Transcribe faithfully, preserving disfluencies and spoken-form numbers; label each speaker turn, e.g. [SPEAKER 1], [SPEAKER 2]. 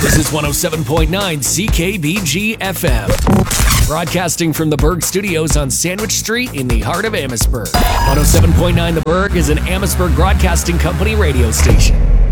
[SPEAKER 1] This is one oh seven point nine C K B G F M. Broadcasting from the Berg Studios on Sandwich Street in the heart of Amherstburg. one oh seven point nine The Berg is an Amherstburg Broadcasting Company radio station.